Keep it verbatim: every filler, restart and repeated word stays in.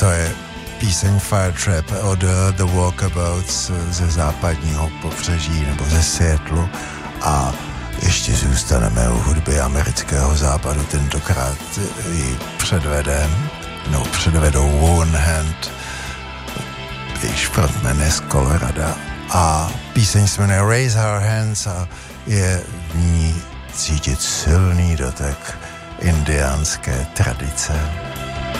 To je píseň Fire Trap od The Walkabouts ze západního pobřeží nebo ze Seattlu a ještě zůstaneme u hudby amerického západu, tentokrát ji předvedem, no předvedou One Hand, když frontman je z Colorada a píseň se jmenuje Raise Our Hands a je v ní cítit silný dotek indiánské tradice.